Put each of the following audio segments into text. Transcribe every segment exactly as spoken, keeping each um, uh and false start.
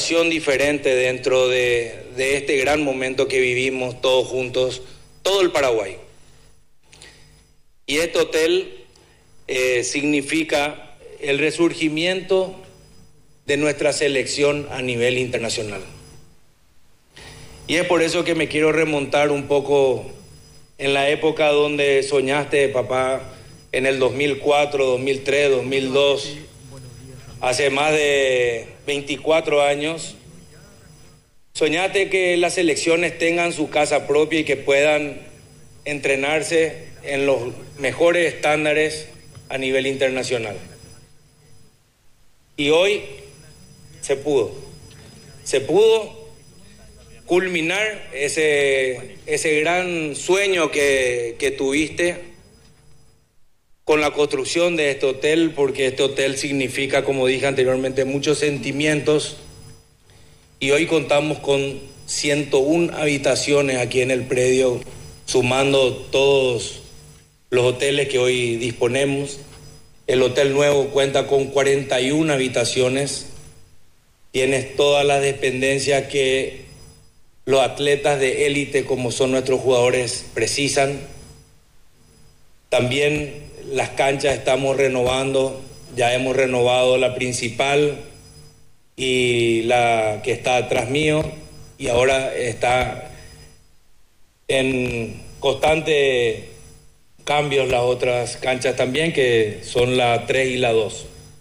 situación diferente dentro de, de este gran momento que vivimos todos juntos, todo el Paraguay. Y este hotel eh, significa el resurgimiento de nuestra selección a nivel internacional. Y es por eso que me quiero remontar un poco en la época donde soñaste, papá, en el dos mil cuatro, dos mil tres, dos mil dos, hace más de veinticuatro años. Soñaste que las selecciones tengan su casa propia y que puedan entrenarse en los mejores estándares a nivel internacional. Y hoy se pudo. Se pudo culminar ese, ese gran sueño que, que tuviste con la construcción de este hotel, porque este hotel significa, como dije anteriormente, muchos sentimientos, y hoy contamos con ciento una habitaciones aquí en el predio, sumando todos los hoteles que hoy disponemos. El hotel nuevo cuenta con cuarenta y una habitaciones, tienes todas las dependencias que los atletas de élite, como son nuestros jugadores, precisan. También las canchas estamos renovando, ya hemos renovado la principal y la que está atrás mío, y ahora está en constante cambios las otras canchas también, que son la tres y la dos.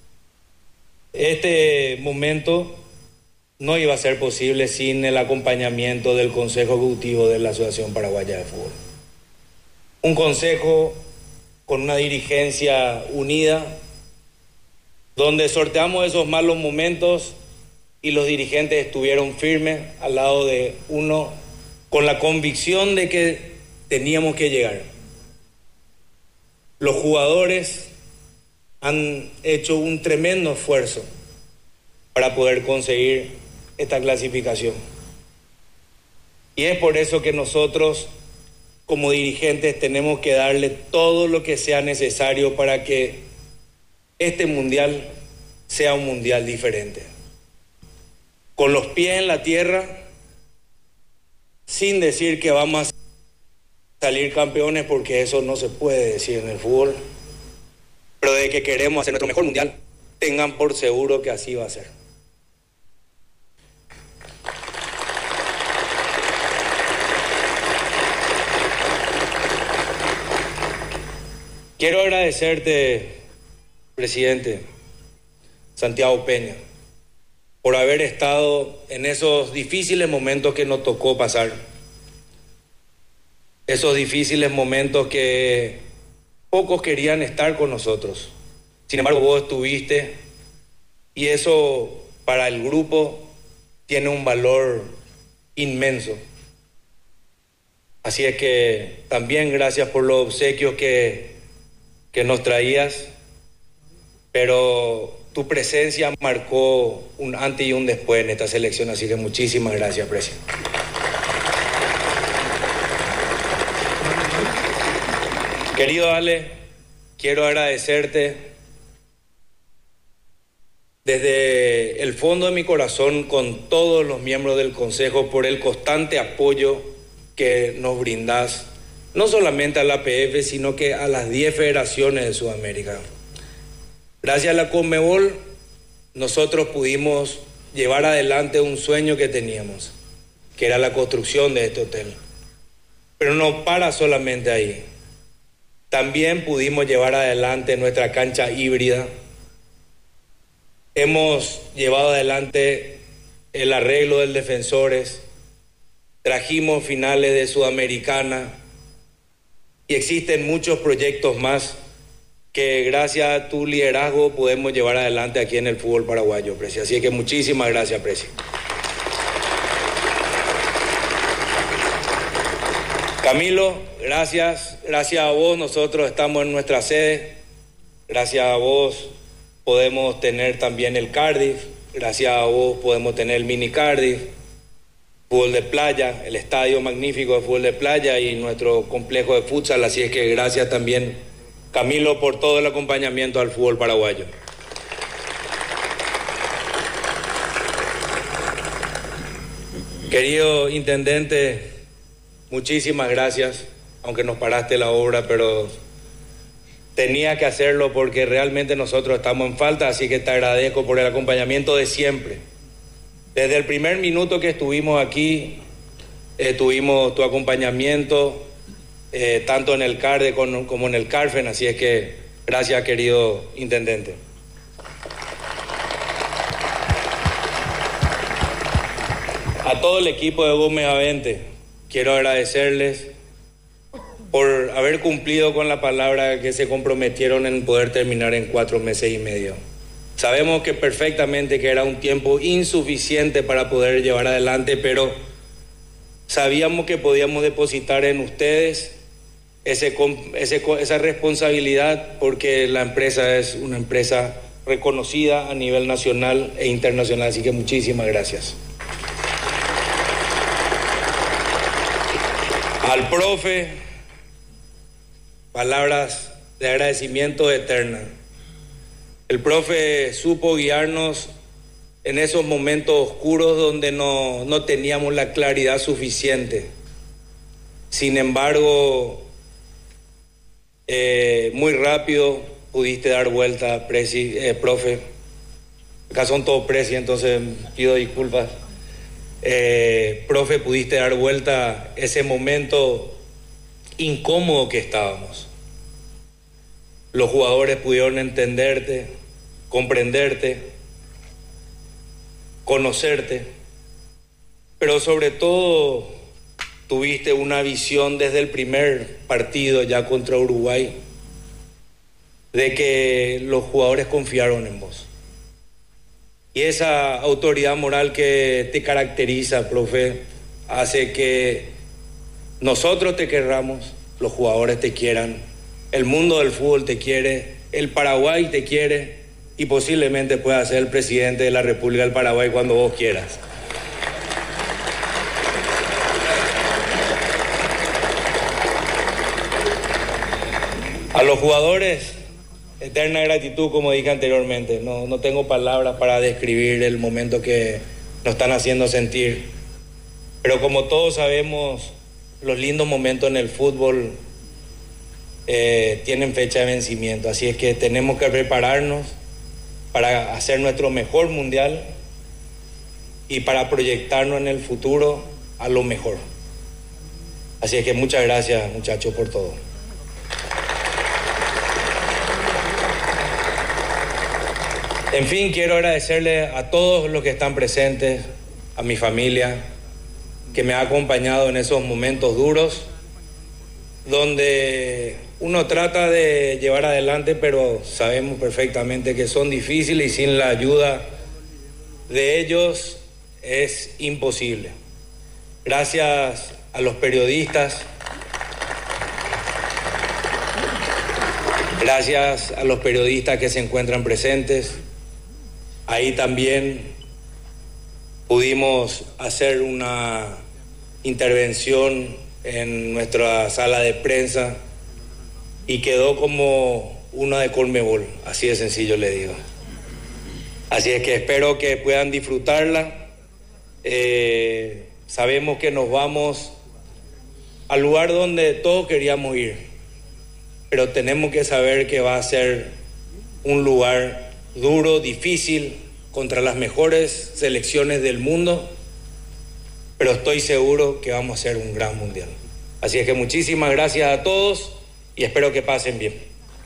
Este momento no iba a ser posible sin el acompañamiento del Consejo Ejecutivo de la Asociación Paraguaya de Fútbol. Un consejo con una dirigencia unida, donde sorteamos esos malos momentos y los dirigentes estuvieron firmes al lado de uno, con la convicción de que teníamos que llegar. Los jugadores han hecho un tremendo esfuerzo para poder conseguir esta clasificación. Y es por eso que nosotros, como dirigentes, tenemos que darle todo lo que sea necesario para que este mundial sea un mundial diferente. Con los pies en la tierra, sin decir que vamos a salir campeones, porque eso no se puede decir en el fútbol, pero de que queremos hacer nuestro mejor mundial, tengan por seguro que así va a ser. Quiero agradecerte, presidente Santiago Peña, por haber estado en esos difíciles momentos que nos tocó pasar. Esos difíciles momentos que pocos querían estar con nosotros. Sin embargo, vos estuviste, y eso para el grupo tiene un valor inmenso. Así es que también gracias por los obsequios que que nos traías, pero tu presencia marcó un antes y un después en esta selección, así que muchísimas gracias, presidente. Querido Ale, quiero agradecerte desde el fondo de mi corazón con todos los miembros del Consejo por el constante apoyo que nos brindás, no solamente a la A P F, sino que a las diez federaciones de Sudamérica. Gracias a la Conmebol, nosotros pudimos llevar adelante un sueño que teníamos, que era la construcción de este hotel. Pero no para solamente ahí. También pudimos llevar adelante nuestra cancha híbrida. Hemos llevado adelante el arreglo del Defensores, trajimos finales de Sudamericana, y existen muchos proyectos más que gracias a tu liderazgo podemos llevar adelante aquí en el fútbol paraguayo, Presi. Así que muchísimas gracias, Presi. Camilo, gracias. Gracias a vos nosotros estamos en nuestra sede. Gracias a vos podemos tener también el Cardiff. Gracias a vos podemos tener el mini Cardiff. Fútbol de playa, el estadio magnífico de fútbol de playa y nuestro complejo de futsal. Así es que gracias también, Camilo, por todo el acompañamiento al fútbol paraguayo. Querido intendente, muchísimas gracias, aunque nos paraste la obra, pero tenía que hacerlo porque realmente nosotros estamos en falta, así que te agradezco por el acompañamiento de siempre. Desde el primer minuto que estuvimos aquí, eh, tuvimos tu acompañamiento, eh, tanto en el CARDE como en el CARFEN, así es que gracias, querido intendente. A todo el equipo de Gómez Avente, quiero agradecerles por haber cumplido con la palabra que se comprometieron en poder terminar en cuatro meses y medio. Sabemos que perfectamente que era un tiempo insuficiente para poder llevar adelante, pero sabíamos que podíamos depositar en ustedes ese, ese, esa responsabilidad, porque la empresa es una empresa reconocida a nivel nacional e internacional, así que muchísimas gracias. Al profe, palabras de agradecimiento eterna. El profe supo guiarnos en esos momentos oscuros donde no, no teníamos la claridad suficiente. Sin embargo, eh, muy rápido pudiste dar vuelta, presi, eh, profe. Acá son todos presi, entonces pido disculpas. Eh, profe, pudiste dar vuelta ese momento incómodo que estábamos. Los jugadores pudieron entenderte, comprenderte, conocerte, pero sobre todo tuviste una visión desde el primer partido ya contra Uruguay de que los jugadores confiaron en vos. Y esa autoridad moral que te caracteriza, profe, hace que nosotros te querramos, los jugadores te quieran, el mundo del fútbol te quiere, el Paraguay te quiere y posiblemente puedas ser el presidente de la República del Paraguay cuando vos quieras. A los jugadores, eterna gratitud, como dije anteriormente. No, no tengo palabras para describir el momento que nos están haciendo sentir. Pero como todos sabemos, los lindos momentos en el fútbol eh, tienen fecha de vencimiento. Así es que tenemos que prepararnos para hacer nuestro mejor mundial y para proyectarnos en el futuro a lo mejor. Así es que muchas gracias, muchachos, por todo. En fin, quiero agradecerle a todos los que están presentes, a mi familia, que me ha acompañado en esos momentos duros, donde uno trata de llevar adelante, pero sabemos perfectamente que son difíciles y sin la ayuda de ellos es imposible. Gracias a los periodistas, gracias a los periodistas que se encuentran presentes. Ahí también pudimos hacer una intervención en nuestra sala de prensa y quedó como una de Conmebol, así de sencillo le digo. Así es que espero que puedan disfrutarla. Eh, sabemos que nos vamos al lugar donde todos queríamos ir, pero tenemos que saber que va a ser un lugar duro, difícil, contra las mejores selecciones del mundo, pero estoy seguro que vamos a hacer un gran mundial. Así es que muchísimas gracias a todos y espero que pasen bien.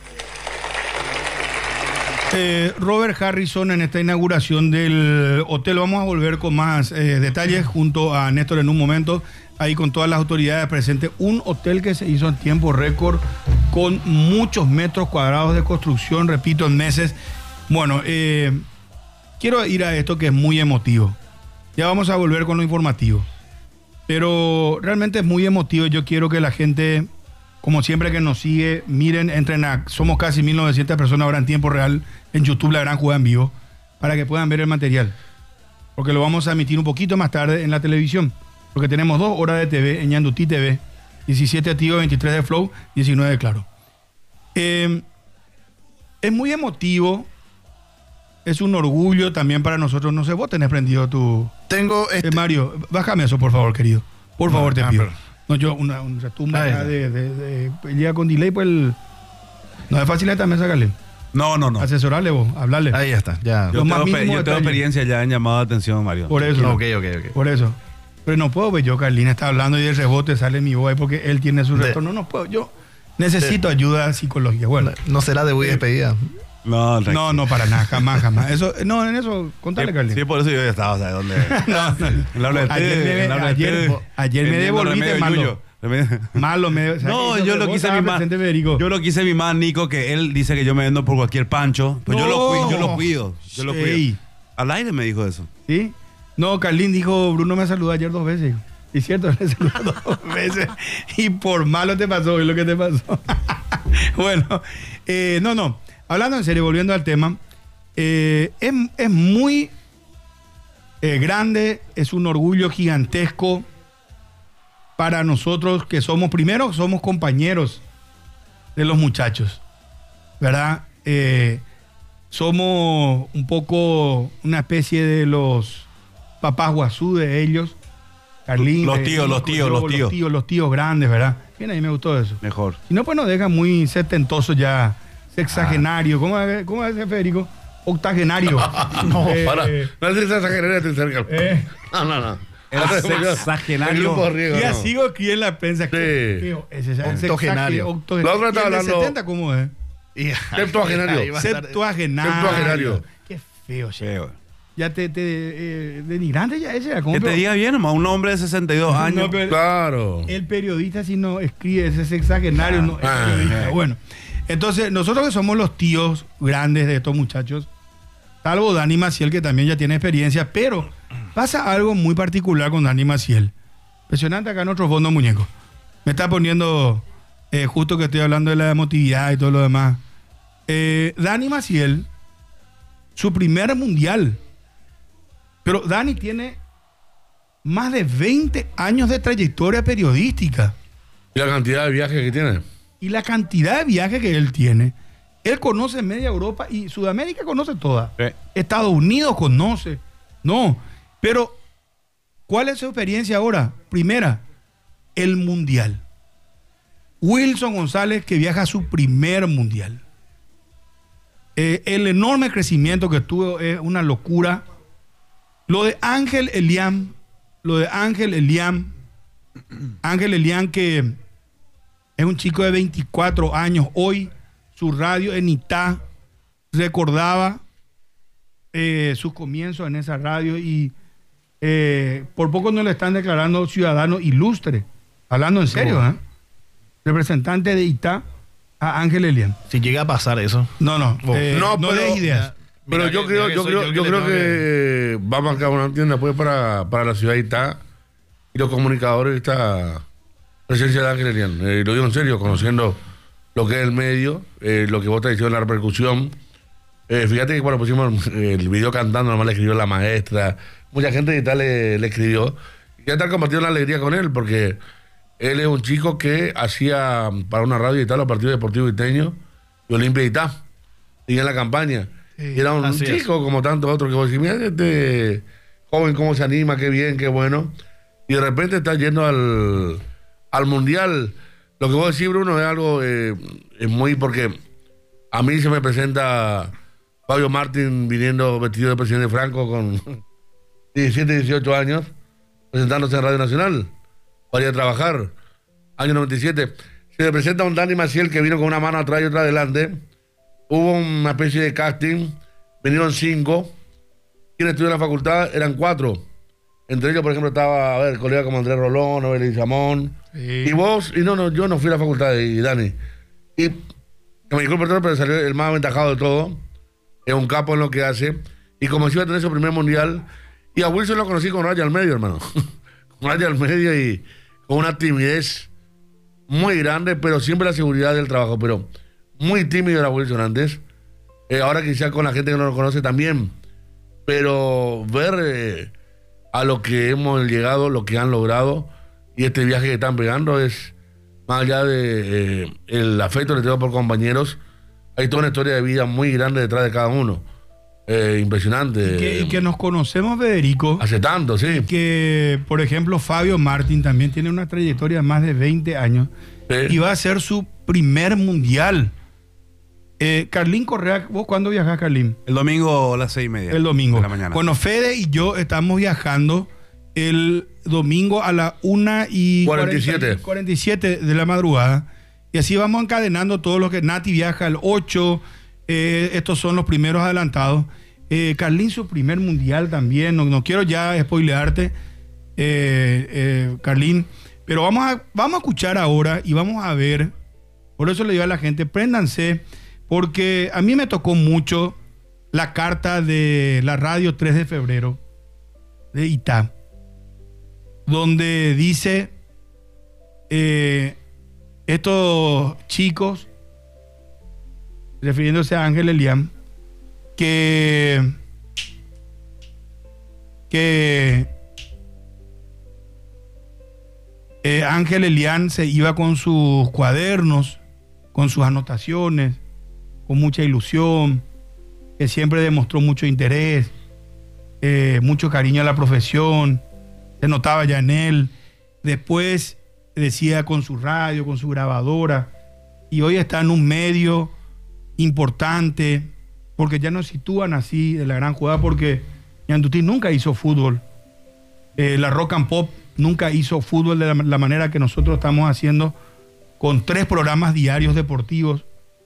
Eh, Robert Harrison, en esta inauguración del hotel, vamos a volver con más eh, detalles junto a Néstor en un momento, ahí con todas las autoridades presentes. Un hotel que se hizo en tiempo récord, con muchos metros cuadrados de construcción, repito, en meses. Bueno, eh, quiero ir a esto que es muy emotivo. Ya vamos a volver con lo informativo. Pero realmente es muy emotivo. Yo quiero que la gente, como siempre que nos sigue, miren, entren a... Somos casi mil novecientas personas ahora en tiempo real en YouTube, la gran jugada en vivo, para que puedan ver el material. Porque lo vamos a emitir un poquito más tarde en la televisión. Porque tenemos dos horas de T V en Ñandutí T V. diecisiete de Tigo, veintitrés de Flow, diecinueve de Claro. Eh, es muy emotivo es un orgullo también para nosotros. No sé, vos tenés prendido tu... Tengo este... Eh, Mario, bájame eso, por favor, querido. Por favor, te ah, pido. pero- No, yo, una, un retumba Ahí acá está. de, de, de, de- llega con delay, pues el... No es fácil también sacarle. No, no, no. Asesorarle vos, hablarle. Ahí está, ya. Yo, Lo más tengo, pe- mínimo yo tengo detalle. experiencia ya en llamado de atención, Mario. Por eso. Ok, ok, ok. Por eso. Pero no puedo, pues yo, Carlina está hablando y de rebote sale mi voz ahí porque él tiene su De- retorno. No puedo, yo necesito ayuda psicológica. Bueno, No será de muy despedida. No, tranquilo. no, no, para nada, jamás, jamás. Eso, no, en eso, contale, Sí, Carlina. sí, por eso yo ya estaba, ¿sabes dónde? No, no. En la habla de Ayer té, me- en la habla de ayer- té, ayer me vendiendo devolviste remedio malo. yuyo. Remedio- Malo, me, o sea, No, eso yo que lo vos quise estabas mimar. presente, Federico. Yo lo quise mimar, Nico, que él dice que yo me vendo por cualquier pancho. Pues yo lo No. cuido, yo lo cuido. Yo lo Sí. cuido. Al aire me dijo eso. ¿Sí? No, Carlín dijo, Bruno me saludó ayer dos veces. Y cierto, me saludó dos veces. Y por malo te pasó, es lo que te pasó. Bueno, eh, no, no. Hablando en serio, volviendo al tema, eh, es, es muy eh, grande, es un orgullo gigantesco para nosotros que somos, primero, somos compañeros de los muchachos, ¿verdad? Eh, somos un poco una especie de los papás guazú de ellos. Carlín, Los de tíos, los Nico, tíos, yo, los tíos. Los tíos, los tíos grandes, ¿verdad? Bien, a mí me gustó eso. Mejor. Si no, pues nos deja muy setentoso ya, sexagenario. ¿Cómo, es- ¿Cómo es ese, Federico? Octagenario. No, Eh, para. eh, No es exagerado, estoy cerca. eh, No, no, no. El sexagenario. El grupo Riego, y no. así aquí en la prensa. Sí. ¿Qué- qué- ese- ese- Octogenario. sexage- octogen- La otra ¿Y estaba el de hablando- setenta cómo es? Y- Septuagenario. ahí va a estar- Septuagenario. Septuagenario. Qué feo, che. Feo. Ya te, te eh, denigrante ya ese era. ¿Cómo Que te pero- diga bien, nomás, un hombre de sesenta y dos años. No, pero Claro. el periodista si no escribe ese sexagenario, no es Ah, periodista. ah. Bueno, entonces nosotros que somos los tíos grandes de estos muchachos, salvo Dani Maciel que también ya tiene experiencia, pero pasa algo muy particular con Dani Maciel. Impresionante acá en nuestro fondo, muñeco. Me está poniendo, eh, justo que estoy hablando de la emotividad y todo lo demás. Eh, Dani Maciel, su primer mundial. Pero Dani tiene más de veinte años de trayectoria periodística. Y la cantidad de viajes que tiene. Y la cantidad de viajes que él tiene. Él conoce media Europa y Sudamérica conoce toda. Sí. Estados Unidos conoce. No. Pero, ¿cuál es su experiencia ahora? Primera, el mundial. Wilson González que viaja a su primer mundial. Eh, el enorme crecimiento que tuvo es una locura. Lo de Ángel Eliam, lo de Ángel Eliam, Ángel Eliam que es un chico de veinticuatro años, hoy su radio en Itá recordaba eh, sus comienzos en esa radio y eh, por poco no le están declarando ciudadano ilustre, hablando en serio, ¿eh? Representante de Itá a Ángel Eliam. Si llega a pasar eso. No, no, Oh. eh, no, No, pero- des ideas. Pero Mira yo que- creo, mira que yo soy creo, yo yo que creo le que va a marcar una tienda después para, para la ciudad de Itá y los comunicadores esta presencia de Ángel Elian. Eh, lo digo en serio, conociendo lo que es el medio, eh, lo que vos estás diciendo, la repercusión. Eh, fíjate que cuando pusimos el video cantando, nomás le escribió la maestra, mucha gente de Itá le, le escribió. Y ya está compartiendo la alegría con él, porque él es un chico que hacía para una radio de Itá los partidos deportivos iteños y Olimpia de Itá. Y en la campaña. Sí, y era un así es. chico como tantos otros que vos decís, mira este joven cómo se anima, qué bien, qué bueno. Y de repente está yendo al, al mundial. Lo que vos decís, Bruno, es algo eh, es muy porque a mí se me presenta Fabio Martín viniendo vestido de presidente Franco con diecisiete, dieciocho años, presentándose en Radio Nacional para ir a trabajar. Año noventa y siete. Se le presenta un Dani Maciel que vino con una mano atrás y otra adelante. Hubo una especie de casting, vinieron cinco. Quienes estuvieron en la facultad eran cuatro. Entre ellos, por ejemplo, estaba, a ver, colega como Andrés Rolón, Nobel Isamón. Sí. Y vos, y no, no, yo no fui a la facultad, y Dani. Y que me disculpe todo, pero salió el más aventajado de todo. Es un capo en lo que hace. Y como si iba a tener su primer mundial. Y a Wilson lo conocí con raya al medio, hermano. Con raya al medio y con una timidez muy grande, pero siempre la seguridad del trabajo. Pero muy tímido era Wilson antes. Eh, ahora quizás con la gente que no lo conoce también. Pero ver eh, a lo que hemos llegado, lo que han logrado y este viaje que están pegando es, más allá de eh, el afecto que tengo por compañeros, hay toda una historia de vida muy grande detrás de cada uno. eh, impresionante. Y que, y que nos conocemos, Federico. Hace tanto, sí. Que, por ejemplo, Fabio Martín también tiene una trayectoria de más de veinte años. Sí. Y va a ser su primer mundial. Eh, Carlín Correa, ¿vos cuándo viajás, Carlín? El domingo a las seis y media. El domingo. De la mañana. Bueno, Fede y yo estamos viajando el domingo a la una y cuarenta y siete. cuarenta y siete de la madrugada. Y así vamos encadenando todo lo que Nati viaja el ocho. Eh, estos son los primeros adelantados. Eh, Carlín, su primer mundial también. No, no quiero ya spoilearte, eh, eh, Carlín. Pero vamos a, vamos a escuchar ahora y vamos a ver. Por eso le digo a la gente, préndanse. Porque a mí me tocó mucho la carta de la radio tres de febrero de Itá, donde dice eh, estos chicos, refiriéndose a Ángel Elián, que, que eh, Ángel Elián se iba con sus cuadernos, con sus anotaciones, con mucha ilusión, que siempre demostró mucho interés, eh, mucho cariño a la profesión, se notaba ya en él. Después decía con su radio, con su grabadora, y hoy está en un medio importante, porque ya nos sitúan así de la gran jugada, porque Ñandutí nunca hizo fútbol, eh, la Rock and Pop nunca hizo fútbol de la, la manera que nosotros estamos haciendo, con tres programas diarios deportivos,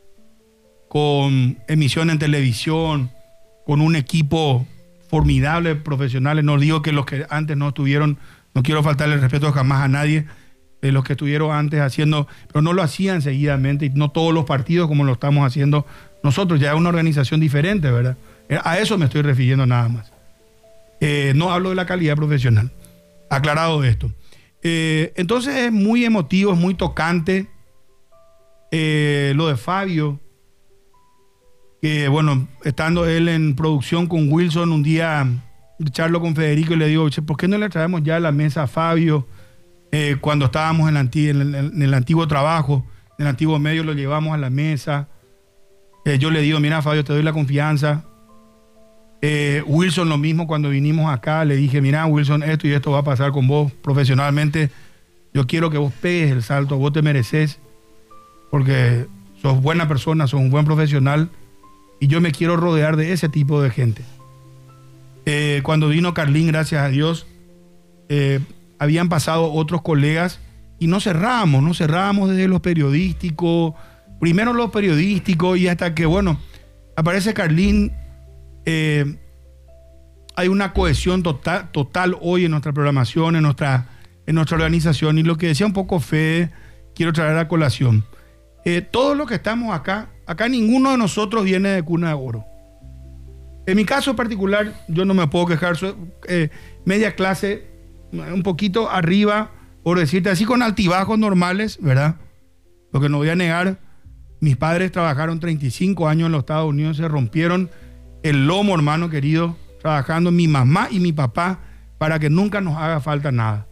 con emisión en televisión, con un equipo formidable de profesionales. No digo que los que antes no estuvieron, no quiero faltarle el respeto jamás a nadie, de los que estuvieron antes haciendo, pero no lo hacían seguidamente, y no todos los partidos como lo estamos haciendo nosotros. Ya es una organización diferente, ¿verdad? A eso me estoy refiriendo nada más. Eh, no hablo de la calidad profesional. Aclarado esto. Eh, entonces es muy emotivo, es muy tocante eh, lo de Fabio, que bueno, estando él en producción con Wilson, un día charlo con Federico y le digo, ¿por qué no le traemos ya a la mesa a Fabio? Eh, cuando estábamos en, la anti- en, el, en el antiguo trabajo, en el antiguo medio, lo llevamos a la mesa. Eh, yo le digo, mira Fabio, te doy la confianza. Eh, Wilson lo mismo, cuando vinimos acá, le dije, mira Wilson, esto y esto va a pasar con vos profesionalmente. Yo quiero que vos pegues el salto, vos te mereces, porque sos buena persona, sos un buen profesional. Y yo me quiero rodear de ese tipo de gente. Eh, cuando vino Carlín, gracias a Dios, eh, habían pasado otros colegas y no cerramos, no cerramos desde los periodísticos, primero los periodísticos, y hasta que, bueno, aparece Carlín. Eh, hay una cohesión total, total hoy en nuestra programación, en nuestra, en nuestra organización. Y lo que decía un poco Fede, quiero traer a colación. Eh, todos los que estamos acá, acá ninguno de nosotros viene de cuna de oro. En mi caso particular, yo no me puedo quejar, soy eh, media clase, un poquito arriba, por decirte así, con altibajos normales, ¿verdad? Lo que no voy a negar, mis padres trabajaron treinta y cinco años en los Estados Unidos, se rompieron el lomo, hermano querido, trabajando mi mamá y mi papá para que nunca nos haga falta nada.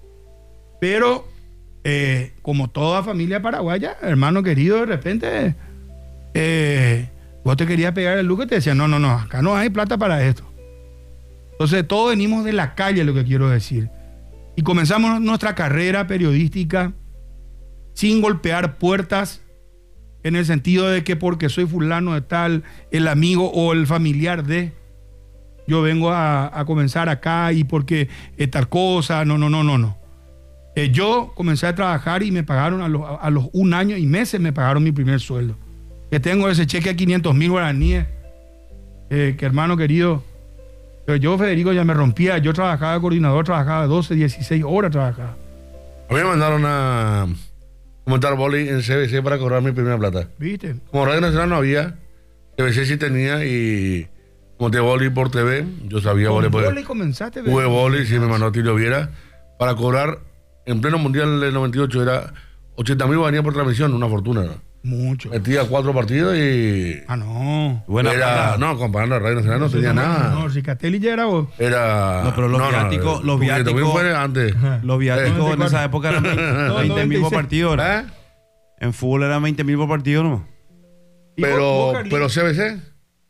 Pero Eh, como toda familia paraguaya, hermano querido, de repente eh, vos te querías pegar el lujo y te decían, no, no, no, acá no hay plata para esto. Entonces todos venimos de la calle, lo que quiero decir. Y comenzamos nuestra carrera periodística sin golpear puertas, en el sentido de que porque soy fulano de tal, el amigo o el familiar de, yo vengo a, a comenzar acá y porque eh, tal cosa, no, no, no, no, no. Eh, yo comencé a trabajar y me pagaron a los, a los un año y meses me pagaron mi primer sueldo. Que tengo ese cheque a quinientos mil guaraníes. Eh, que hermano querido, pero yo, Federico, ya me rompía. Yo trabajaba de coordinador, trabajaba doce, dieciséis horas trabajaba. A mí me mandaron a comentar boli en C B C para cobrar mi primera plata. ¿Viste? Como Radio Nacional no había, C B C sí tenía, y como te boli por T V, yo sabía ¿Con boli. Pues, boli comenzaste? jugué boli, sí me mandó Tilio Viera para cobrar. En pleno mundial del noventa y ocho era ochenta mil guaraníes por transmisión, una fortuna, ¿no? Mucho. Metía cuatro partidos y... Ah, no. Buena era, plata. no, comparando a Radio Nacional no tenía nada. No, Ricatelli ya era vos. Era... No, pero los viáticos- los porque viáticos- también fue antes. Los viáticos en esa época eran veinte mil por partido. ¿no? ¿Eh? En fútbol eran veinte mil por partido, ¿no? ¿Y vos, Pero, vos, Carlín? pero C B C,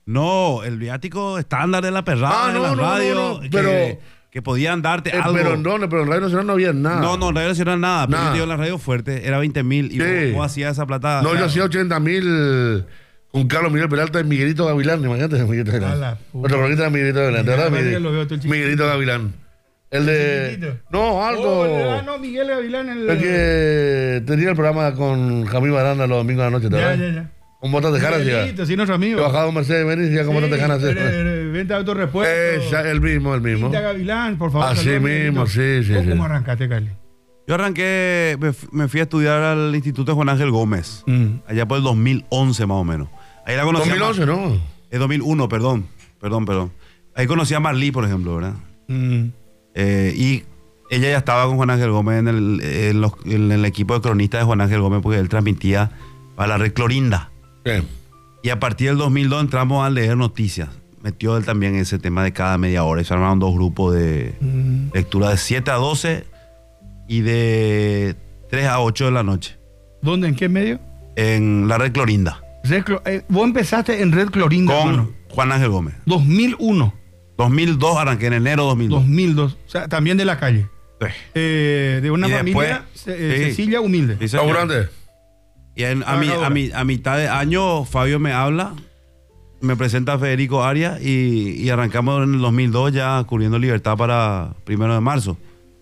No, el viático estándar de la perrada Ah, de no, la no, no, radio. no, que, pero- que podían darte Eh, algo. pero no, no, pero en Radio Nacional no había nada. No, no, en Radio Nacional nada. Pero Nada. yo te digo, en la radio fuerte era veinte mil y Sí. vos, vos hacías esa plata. No, yo claro. hacía ochenta mil con Carlos Miguel Peralta y Miguelito Gavilán. Imagínate, Miguelito A la Gavilán. puta. Nuestro programa era Miguelito Gavilán. ¿De Mira, verdad, parece Miguel- que lo veo todo el chiquitito. Miguelito Gavilán. El de. chiquitito? No, alto. Oh, ah, no, Miguel Gavilán. El, El que tenía el programa con Jamil Baranda los domingos a la noche, ¿te Ya, acuerdas? ya, ya. Con botas de caras, ya. Miguelito, sí, nuestro amigo. Que bajaba un Mercedes Benz y decía con botas de caras. Sí, eh, eh, Venta de autorrepuesto. Esa, el mismo, el mismo. Quinta Gavilán, por favor. Así saludos, mismo, Miguelito. sí, sí, ¿Vos sí. ¿Cómo arrancaste, Carly? Yo arranqué, me, f- me fui a estudiar al Instituto de Juan Ángel Gómez. Mm. Allá por el dos mil once más o menos. Ahí la conocí. dos mil once, ¿no? Es dos mil uno, perdón. Perdón, perdón. Ahí conocí a Marlí, por ejemplo, ¿verdad? Mm. Eh, y ella ya estaba con Juan Ángel Gómez en el, en los- en el equipo de cronistas de Juan Ángel Gómez porque él transmitía para la red Clorinda. ¿Qué? Y a partir del dos mil dos entramos a leer noticias. Metió él también ese tema de cada media hora. Y se armaron dos grupos de Mm. lectura de siete a doce y de tres a ocho de la noche ¿Dónde? ¿En qué medio? en la red Clorinda Red Clo- eh, vos empezaste en Red Clorinda, con hermano. Juan Ángel Gómez. dos mil uno, dos mil dos arranqué en enero de dos mil dos. dos mil dos. O sea, también de la calle. Sí. Eh, de una Y familia después- eh, sí. sencilla, humilde. Sí, señor. ¿Laburante? Y en- a, mi- a, mi- a mitad de año Fabio me habla, me presenta a Federico Arias y, y arrancamos en el dos mil dos ya cubriendo Libertad para primero de marzo.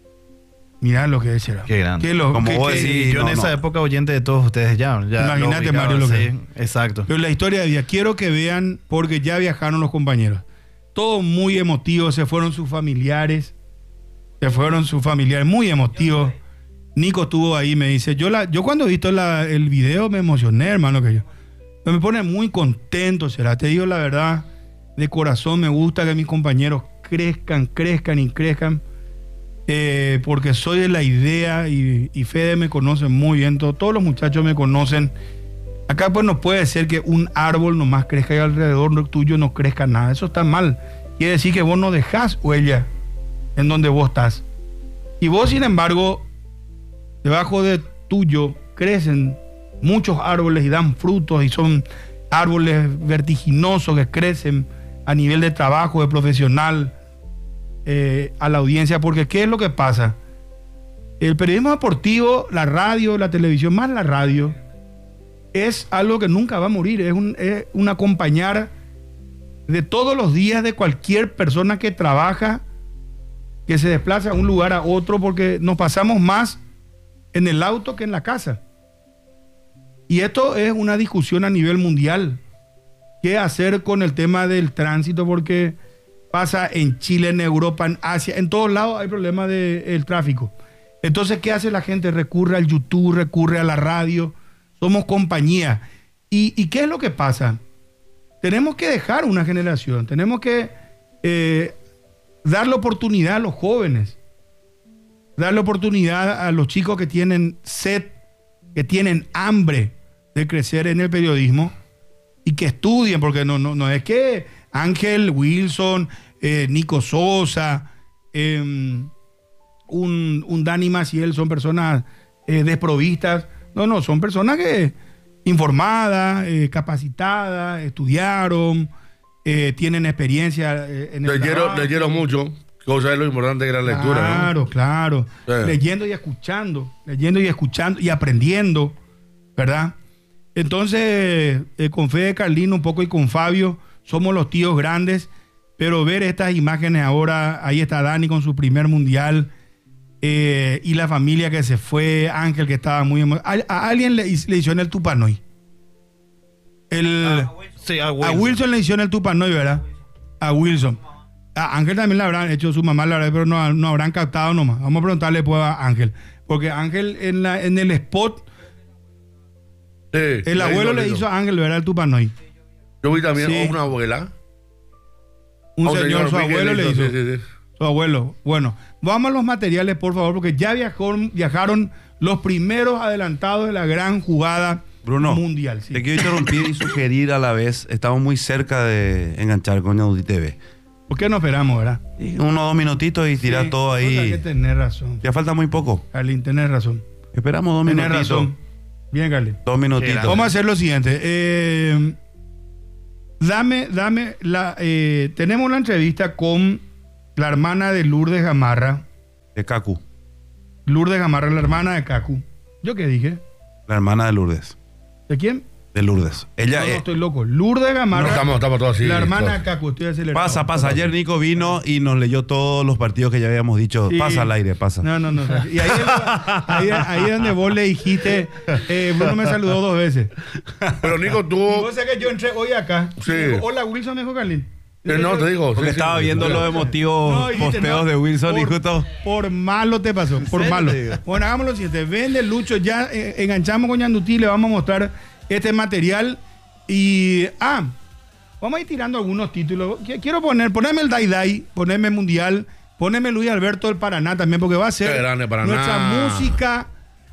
Mirá lo que es, era. Qué grande. Qué lo- Como qué- vos qué- decís, Yo en no, esa no. época oyente de todos ustedes ya. ya Imagínate, lo ubicaba, Mario, lo sí, que- exacto. Pero la historia de vida, quiero que vean, porque ya viajaron los compañeros. Todo muy emotivo, se fueron sus familiares. Se fueron sus familiares, muy emotivos. Nico estuvo ahí, me dice. Yo la, yo cuando he visto la- el video me emocioné, hermano, que yo. Me pone muy contento, será. Te digo la verdad, de corazón me gusta que mis compañeros crezcan, crezcan y crezcan. Eh, porque soy de la idea y, y Fede me conoce muy bien, todo- todos los muchachos me conocen. Acá pues no puede ser que un árbol nomás crezca y alrededor tuyo no crezca nada, eso está mal. Quiere decir que vos no dejás huella en donde vos estás. Y vos, sin embargo, debajo de tuyo crecen muchos árboles y dan frutos y son árboles vertiginosos que crecen a nivel de trabajo, de profesional. Eh, a la audiencia, porque ¿qué es lo que pasa? El periodismo deportivo, la radio, la televisión, más la radio, es algo que nunca va a morir, es un, es un acompañar de todos los días de cualquier persona que trabaja, que se desplaza de un lugar a otro, porque nos pasamos más en el auto que en la casa. Y esto es una discusión a nivel mundial. ¿Qué hacer con el tema del tránsito? Porque pasa en Chile, en Europa, en Asia, en todos lados hay problemas del tráfico. Entonces, ¿qué hace la gente? Recurre al YouTube, recurre a la radio. Somos compañía. ¿Y, y qué es lo que pasa? Tenemos que dejar una generación, tenemos que eh, darle oportunidad a los jóvenes, darle oportunidad a los chicos que tienen sed, que tienen hambre de crecer en el periodismo y que estudien, porque no, no, no es que Ángel Wilson, eh, Nico Sosa, eh, un, un Dani Maciel son personas eh, desprovistas. No, no, son personas que informadas, eh, capacitadas, estudiaron, eh, tienen experiencia eh, en el Leyeron, trabajo. leyeron mucho, cosa es lo importante que la lectura, Claro, ¿no? claro. Sí. Leyendo y escuchando, leyendo y escuchando y aprendiendo, ¿verdad? Entonces, eh, con Fede Carlino un poco y con Fabio, somos los tíos grandes, pero ver estas imágenes ahora, ahí está Dani con su primer mundial, eh, y la familia que se fue, Ángel que estaba muy... emo- A, a alguien le, hiz- le hicieron el Tupanoy. El, Sí, a a Wilson. Wilson le hicieron el Tupanoy, ¿verdad? A Wilson. A Ángel también le habrán hecho, su mamá, la verdad, pero no, no habrán captado nomás. Vamos a preguntarle pues a Ángel. Porque Ángel en, la, en el spot, Sí, el abuelo le hizo a Ángel, ¿verdad? El Tupanoy. Yo vi también Sí. a una abuela. Un a un señor, su vi que abuelo le hizo. Sí, sí, sí. Su abuelo. Bueno, vamos a los materiales, por favor, porque ya viajó, viajaron los primeros adelantados de la gran jugada Bruno, mundial. Sí. te quiero interrumpir y sugerir a la vez, estamos muy cerca de enganchar con Audi T V. ¿Por qué no esperamos, verdad? Y unos dos minutitos y tirar Sí, todo Hay que ahí. tener razón. Ya falta muy poco. Carlin, tenés razón. Esperamos dos Tenés minutitos. razón. Bien, Carlin. Dos minutitos. Qué Vamos a hacer lo siguiente. Eh, Dame, dame, la, eh, tenemos una entrevista con la hermana de Lourdes Gamarra. De Cacu. Lourdes Gamarra, la hermana de Cacu. ¿Yo qué dije? La hermana de Lourdes. ¿De quién? De Lourdes. Ella No, no, eh, estoy loco. Lourdes Gamarra. No, estamos, estamos todos así. La hermana todos. de Cacu, estoy acelerado. pasa, pasa. Ayer Nico vino y nos leyó todos los partidos que ya habíamos dicho. Sí. Pasa al aire, pasa. No, no, no. Y ahí es, ahí, ahí es donde vos le dijiste, eh, Bruno me saludó dos veces. Pero Nico Y tuvo. vos sabés que yo entré hoy acá. Sí. Y digo, hola, Wilson, me dijo Carlín. Eh, no, te digo. Porque sí, estaba sí, viendo sí. los emotivos No, dijiste, posteos no, de Wilson y por- justo. Por malo te pasó, por serio malo. te digo? Bueno, hagamos lo siguiente. Vende Lucho, ya eh, enganchamos con Yandutí, le vamos a mostrar este material. Y, ah, vamos a ir tirando algunos títulos. Qu- Quiero poner, ponerme el Dai Dai, ponerme Mundial, ponerme Luis Alberto del Paraná también, porque va a ser Qué grande Paraná. nuestra música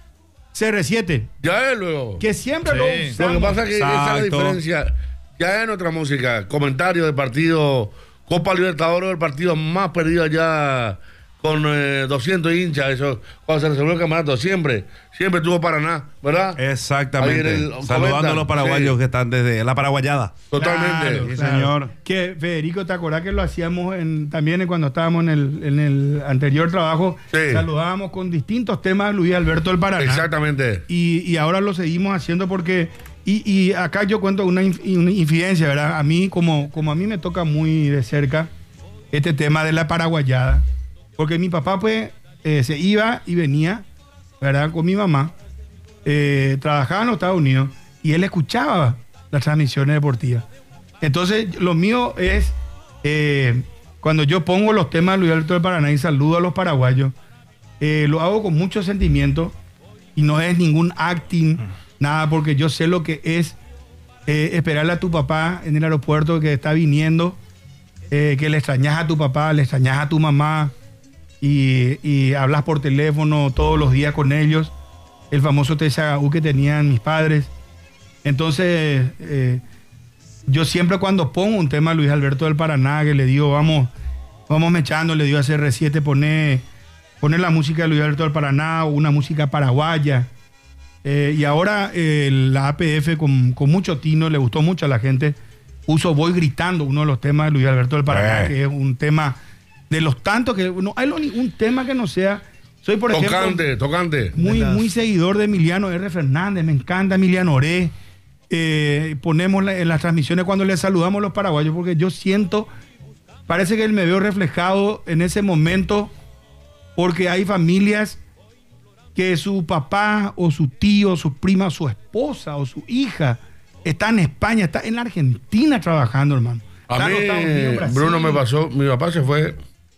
C R siete, Ya es luego. que siempre Sí. lo Lo que usamos. pasa es que esa es la Exacto. diferencia. Ya en otra música, comentarios del partido, Copa Libertadores, el partido más perdido allá con eh, doscientos hinchas, eso, cuando se resolvió el campeonato, siempre, siempre tuvo Paraná, ¿verdad? Exactamente. Ahí en el- Saludando comentan, a los paraguayos sí. que están desde la paraguayada. Totalmente. Sí, señor. Que Federico, ¿te acordás que lo hacíamos en, también cuando estábamos en el, en el anterior trabajo? Sí. Saludábamos con distintos temas a Luis Alberto del Paraná. Exactamente. Y, y ahora lo seguimos haciendo porque... Y, y acá yo cuento una, inf- una infidencia, ¿verdad? A mí, como, como a mí me toca muy de cerca este tema de la paraguayada, porque mi papá pues eh, se iba y venía, ¿verdad? Con mi mamá, eh, trabajaba en los Estados Unidos y él escuchaba las transmisiones deportivas. Entonces, lo mío es, eh, cuando yo pongo los temas de Luis Alberto del Paraná y saludo a los paraguayos, eh, lo hago con mucho sentimiento y no es ningún acting, nada, porque yo sé lo que es eh, esperarle a tu papá en el aeropuerto que está viniendo, eh, que le extrañas a tu papá, le extrañas a tu mamá y, y hablas por teléfono todos los días con ellos, el famoso T S A U que tenían mis padres. Entonces, eh, yo siempre cuando pongo un tema a Luis Alberto del Paraná, que le digo, vamos, vamos mechando, le digo a C R siete, poner poner la música de Luis Alberto del Paraná o una música paraguaya. Eh, y ahora eh, la A P F con, con mucho tino, le gustó mucho a la gente, puso Voy Gritando, uno de los temas de Luis Alberto del Paraná, Eh. que es un tema de los tantos que no hay lo- un tema que no sea. Soy, por ejemplo, Tocante, tocante. muy, De las- muy seguidor de Emiliano R. Fernández, me encanta Emiliano Oré. Eh, ponemos la- en las transmisiones cuando le saludamos a los paraguayos, porque yo siento, parece que él me veo reflejado en ese momento, porque hay familias que su papá o su tío, su prima, su esposa o su hija está en España, está en la Argentina trabajando, hermano. A Está en mí, los Estados Unidos, Brasil. Bruno, me pasó, mi papá se fue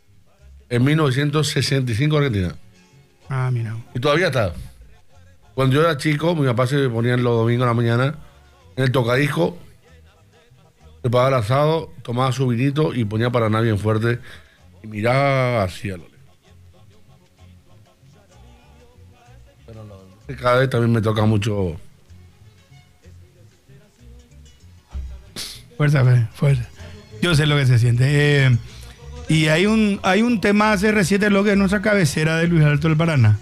en mil novecientos sesenta y cinco a Argentina. Ah, mira. Y todavía está. Cuando yo era chico, mi papá se ponía los domingos en la mañana en el tocadisco, preparaba el asado, tomaba su vinito y ponía Paraná bien fuerte y miraba hacia lo lejos. Pero lo- cada vez también me toca mucho. Fuerza, Fe, fuerza. Yo sé lo que se siente. Eh, y hay un, hay un tema C R siete, lo que es nuestra cabecera de Luis Alberto del Paraná.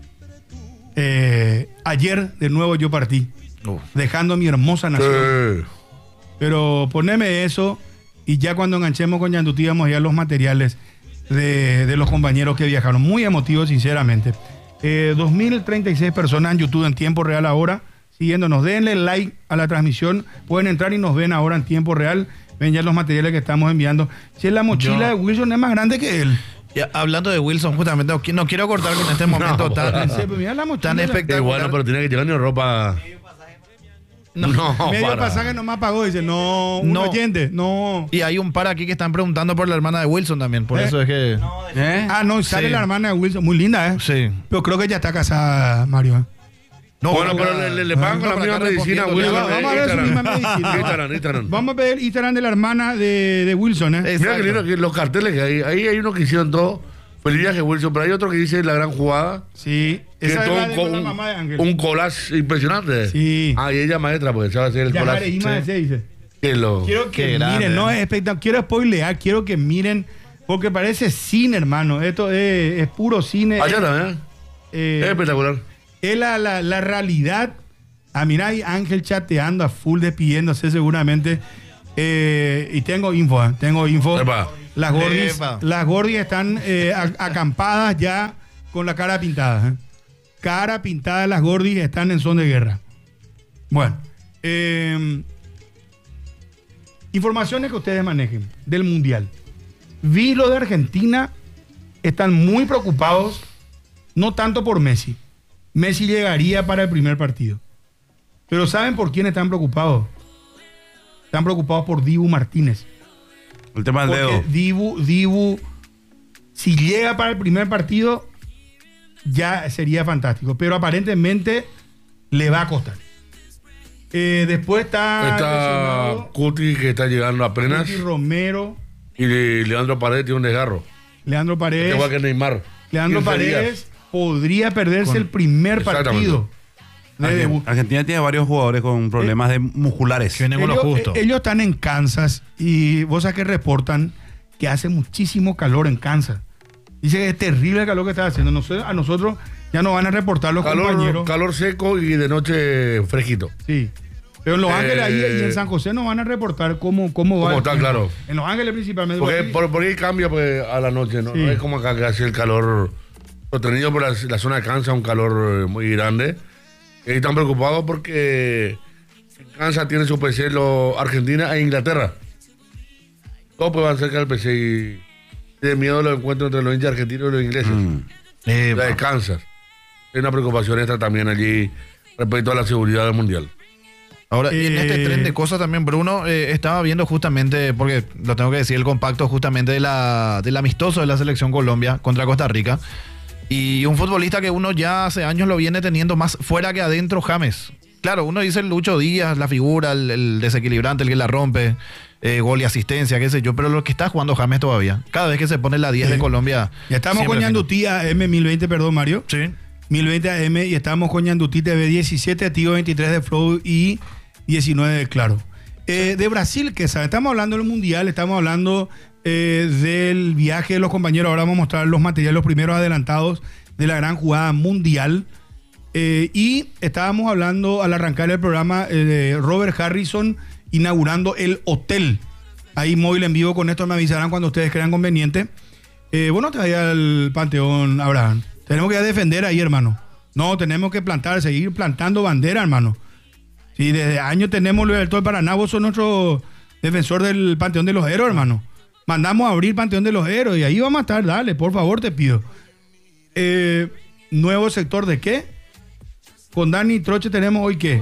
Eh, ayer, de nuevo, yo partí, Uf. dejando mi hermosa nación. Eh, Pero poneme eso y ya cuando enganchemos con Yandutí vamos a ir a los materiales de, de los compañeros que viajaron. Muy emotivos, sinceramente. Eh, dos mil treinta y seis personas en YouTube en tiempo real ahora, siguiéndonos. Denle like a la transmisión. Pueden entrar y nos ven ahora en tiempo real. Ven ya los materiales que estamos enviando. Si es la mochila Yo- de Wilson es más grande que él. Ya, hablando de Wilson, justamente, no, qui- no quiero cortar con este momento No, tan, Sí, pues mira la mochila. tan qué espectacular. bueno, pero tiene que llevar ni ropa. No. No, Medio para. pasaje nomás pagó, dice. No, un No. oyente. No. Y hay un par aquí que están preguntando por la hermana de Wilson también, por ¿Eh? eso es que... ¿Eh? Ah, no, sale Sí. la hermana de Wilson. Muy linda, ¿eh? Sí. Pero creo que ya está casada, Mario. ¿eh? No, Bueno, para pero acá- le, le, le pagan con no, la para misma acá medicina, respondiendo, Wilson. ya. Vamos a ver su misma medicina. Instagram, Instagram. Vamos a ver Instagram de la hermana de, de Wilson, ¿eh? Es- Mira que Exacto. lindo que los carteles que hay. Ahí hay uno que hicieron todo. Feliz viaje, Wilson. Pero hay otro que dice la gran jugada. Sí, Que esa es todo la un, de co- la un- mamá de Ángel. un collage impresionante. Sí. Ah, y ella maestra, porque sabe hacer el Ya collage. Jare Ima Sí. ese dice. Que lo... Quiero que Qué miren, grande, no ¿eh? es espectacular. Quiero spoilear, quiero que miren, porque parece cine, hermano. Esto es, es puro cine. Allá también, Eh, ¿eh? Es espectacular. es la, la, la realidad. Ah, mira, hay Ángel chateando a full, despidiéndose seguramente. Eh, y tengo info, ¿eh? tengo info. Epa. Las gordis, Epa. las gordis están eh, a- acampadas ya con la cara pintada. ¿eh? Cara pintada, las gordis están en son de guerra. Bueno, eh, informaciones que ustedes manejen del Mundial. Vi lo de Argentina, están muy preocupados, no tanto por Messi. Messi llegaría para el primer partido. Pero ¿saben por quién están preocupados? Están preocupados por Dibu Martínez. El tema del dedo. Porque Dibu, Dibu, si llega para el primer partido, ya sería fantástico. Pero aparentemente le va a costar. Eh, después está, Está lesionado Cuti, que está llegando apenas. Cuti Romero, Y Le- Leandro Paredes tiene un desgarro. Leandro Paredes. Igual que Neymar. Leandro quince días. Paredes podría perderse Con- el primer Exactamente. partido de Argen- debut. Argentina tiene varios jugadores con problemas de musculares. Que vienen con lo Ellos, justo. eh, ellos están en Kansas y vos sabés que reportan que hace muchísimo calor en Kansas. Dice que es terrible el calor que está haciendo. No sé, a nosotros ya nos van a reportar los Calor, compañeros. calor seco y de noche fresquito. Sí. Pero en Los Eh, Ángeles ahí y en San José nos van a reportar cómo, cómo va. Cómo el está, tiempo. claro. En Los Ángeles principalmente. Porque porque- por, por ahí cambia pues, a la noche, ¿no? Sí. No es como acá que hace el calor sostenido por la, la zona de Kansas, un calor eh, muy grande. Y están preocupados porque Kansas tiene su P C lo, Argentina e Inglaterra. Todos pues van cerca del P C y tienen miedo de los encuentros entre los hinchas argentinos y los ingleses. Mm. Eh, La de Kansas. Hay una preocupación extra también allí respecto a la seguridad del Mundial. Ahora, y en Eh, este tren de cosas también, Bruno, eh, estaba viendo justamente, porque lo tengo que decir, el compacto justamente de la, del amistoso de la selección Colombia contra Costa Rica. Y un futbolista que uno ya hace años lo viene teniendo más fuera que adentro, James. Claro, uno dice el Lucho Díaz, la figura, el, el desequilibrante, el que la rompe, eh, gol y asistencia, qué sé yo, pero lo que está jugando James todavía. Cada vez que se pone la diez Sí. de Colombia. Ya estamos siempre con fino. Yandutí A M mil veinte, perdón, Mario. Sí. mil veinte A M y estamos con Yandutí T V diecisiete, Tigo veintitrés de Flow y diecinueve de Claro. Eh, de Brasil, que sabe, estamos hablando del Mundial, estamos hablando eh, del viaje de los compañeros. Ahora vamos a mostrar los materiales, los primeros adelantados de la gran jugada mundial. Eh, y estábamos hablando al arrancar el programa eh, de Robert Harrison inaugurando el hotel. Ahí móvil en vivo, con esto me avisarán cuando ustedes crean conveniente. Eh, bueno, te vaya al Panteón, Abraham. Tenemos que ir a defender ahí, hermano. No, tenemos que plantar, seguir plantando bandera, hermano. Si desde años tenemos el Alto del Paraná, vos sos nuestro defensor del Panteón de los Héroes, hermano. Mandamos a abrir Panteón de los Héroes y ahí vamos a estar, dale, por favor, te pido. Eh, ¿Nuevo sector de qué? Con Dani Troche tenemos hoy qué.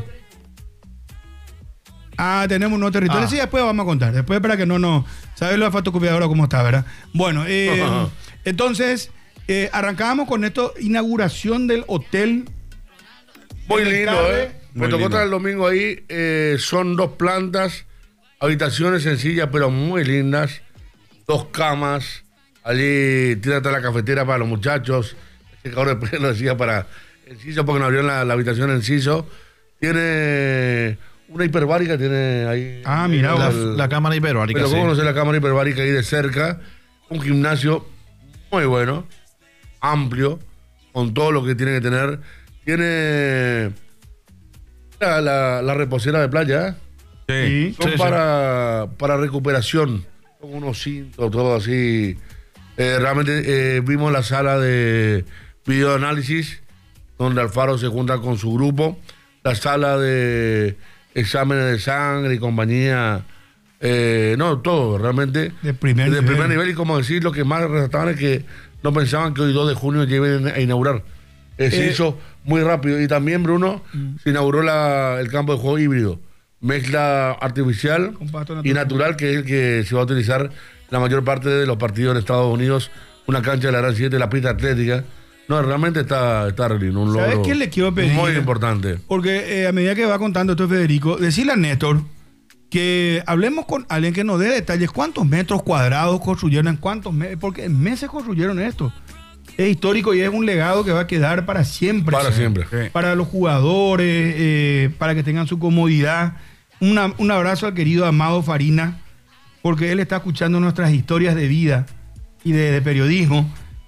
Ah, tenemos un nuevo territorio. Ah. Sí, después vamos a contar. Después para que no nos... ¿Sabes lo de fotocopiadora cómo está, verdad? Bueno, eh, Ajá. entonces, eh, arrancábamos con esto, inauguración del hotel. Muy En el lindo, Carre. ¿eh? Me Muy tocó lindo. estar el domingo ahí. eh, son dos plantas, habitaciones sencillas, pero muy lindas. Dos camas. Allí tiene hasta la cafetera para los muchachos. El secador de pelo decía para Enciso, porque nos abrieron la, la habitación en Enciso. Tiene una hiperbárica, tiene ahí. Ah, mira, La, el- la cámara hiperbárica. Pero sí. cómo conocer la cámara hiperbárica ahí de cerca. Un gimnasio muy bueno, amplio, con todo lo que tiene que tener. Tiene la, la, la reposera de playa, ¿eh? Sí. Son Sí, para, para recuperación, con unos cintos, todo así. Eh, realmente eh, vimos la sala de videoanálisis, donde Alfaro se junta con su grupo. La sala de exámenes de sangre y compañía. Eh, no, todo, realmente. De primer de nivel. primer nivel. Y como decir, lo que más resaltaban es que no pensaban que hoy dos de junio lleguen a inaugurar. Eh, se Eh, hizo muy rápido. Y también, Bruno, se inauguró la- el campo de juego híbrido. Mezcla artificial Con pasto y natural. natural, que es el que se va a utilizar la mayor parte de los partidos en Estados Unidos. Una cancha de la Gran siete, la pista atlética. No, realmente está, está re lindo, un ¿Sabes logro qué le quiero pedir? muy importante. Porque eh, a medida que va contando esto Federico, decirle a Néstor que hablemos con alguien que nos dé detalles cuántos metros cuadrados construyeron, en cuántos meses, porque en meses construyeron esto. Es histórico y es un legado que va a quedar para siempre. Para siempre. Sí. Para los jugadores, eh, para que tengan su comodidad. Una- un abrazo al querido Amado Farina, porque él está escuchando nuestras historias de vida y de, de periodismo.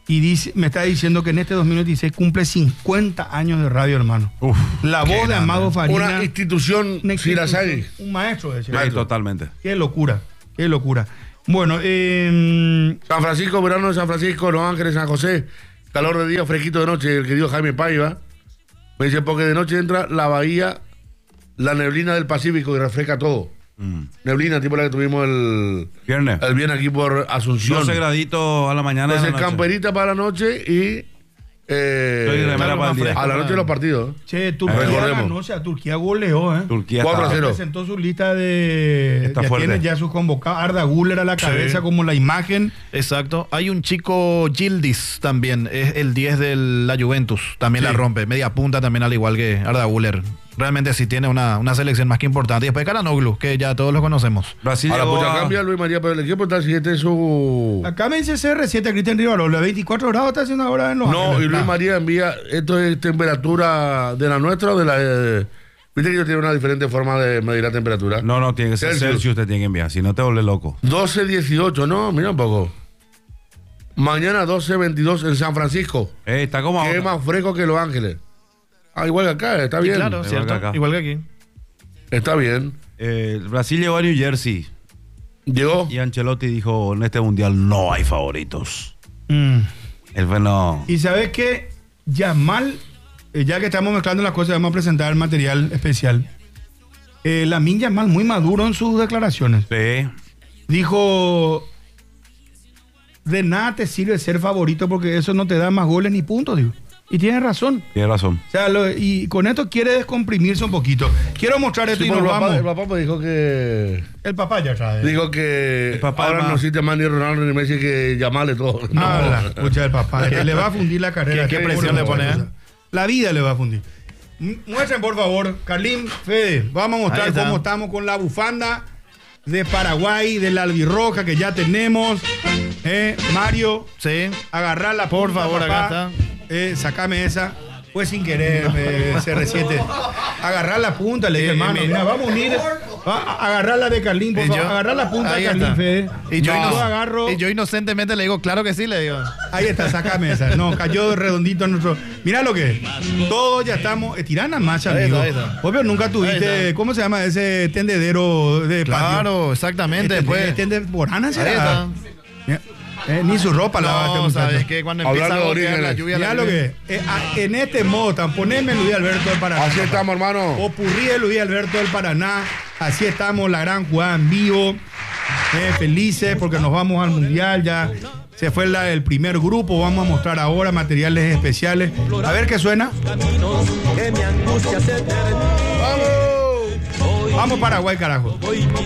Y dice, me está diciendo que en este dos mil veintiséis cumple cincuenta años de radio, hermano. Uf, la voz de grande. Amado Farina. Una institución, una si las hay. Un maestro, decía. Sí, totalmente. Qué locura, qué locura. Bueno, eh, San Francisco, verano de San Francisco, Los Ángeles, San José. Calor de día, fresquito de noche, el querido Jaime Paiva. Me dice, porque de noche entra la bahía, la neblina del Pacífico y refresca todo. Mm. Neblina, tipo la que tuvimos el viernes. El viernes aquí por Asunción. doce graditos a la mañana. Entonces, la camperita para la noche y eh, para el a la noche de los partidos. Che, Turquía ganó, o sea, Turquía goleó, ¿eh? Turquía cuatro a cero. Presentó su lista de... Está ya fuerte. tiene ya sus convocados. Arda Güler a la cabeza, sí, como la imagen. Exacto. Hay un chico Yildiz también, es el diez de la Juventus, también sí. La rompe. Media punta también, al igual que Arda Güler. Realmente sí tiene una, una selección más que importante. Y después Karanoglu, que ya todos lo conocemos. Brasil ahora, pues, a... cambia Luis María, pero el equipo está siguiente su... Acá me dice C R siete, Cristian Rivarola, veinticuatro grados está haciendo ahora en Los No, Ángeles. y Luis Ah. María envía, ¿esto es temperatura de la nuestra o de la... Eh, viste que ellos tienen una diferente forma de medir la temperatura? No, no, tiene que ser Celsius. Celsius, usted tiene que enviar, si no te vuelve loco. doce dieciocho, no, mira un poco. Mañana doce veintidós en San Francisco. Eh, está como Que es más fresco que Los Ángeles. Ah, igual que acá, está bien. Sí, claro, Igual cierto. que acá. Igual que aquí. Está bien. Eh, Brasil llegó a New Jersey Llegó. y Ancelotti dijo, en este mundial no hay favoritos. Mm. Él fue no... Y sabes qué, Yamal, eh, ya que estamos mezclando las cosas, vamos a presentar el material especial. Eh, Lamine Yamal muy maduro en sus declaraciones. Sí. Dijo, de nada te sirve ser favorito porque eso no te da más goles ni puntos, digo. Y tiene razón. Tiene razón. O sea, lo, y con esto quiere descomprimirse un poquito. Quiero mostrar esto Sí, y nos el, papá, vamos. el papá me dijo que... El papá ya trae. Dijo que El papá ahora más- no existe más ni Ronaldo ni Messi que llamarle todo. Ah, la escucha del papá. Que le va a fundir la carrera. ¿Qué- qué presión le pone, eh? La vida le va a fundir. M- Muestren, por favor, Carlín, Fede. Vamos a mostrar Ahí está. cómo estamos con la bufanda de Paraguay, de la albirroja que ya tenemos. Eh, Mario, Sí. agarrar la Por punta, favor, papá. acá Eh, sacame esa. Fue sin querer, eh, C R siete. Agarrar la punta, le dije, Eh, hermano. mi- Mira, vamos a unir. Va a agarrar la de Carlín, por Y favor. yo- Agarrar la punta ahí de Carlín, está. Fede. Y yo, No, ino- yo agarro. y yo inocentemente le digo, claro que sí, le digo. Ahí está, sacame esa. No, cayó redondito en nuestro. Mira lo que es. Todos ya estamos. Eh, tirana más, Ahí amigo. está, ahí está. Obvio, nunca Ahí tuviste. está. ¿Cómo se llama ese tendedero de patio? Claro, exactamente. Después. Tende por Ana, Ahí será. está. Mira, eh, ni su ropa la No, sabes que cuando empieza Hablando a de golpear la orígenes. lluvia. Mira la lo lluvia- que es. Eh, a- en este modo, tan poneme Luis Alberto del Paraná. Así estamos, hermano. Popurrí de Luis Alberto del Paraná. Así estamos, la gran jugada en vivo. Eh, felices porque nos vamos al mundial. Ya se fue la- el primer grupo. Vamos a mostrar ahora materiales especiales. A ver qué suena. que mi angustia se Vamos. Vamos Paraguay, carajo.